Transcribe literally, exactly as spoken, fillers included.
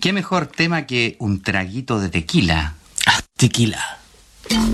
qué mejor tema que un traguito de tequila. Ah, tequila.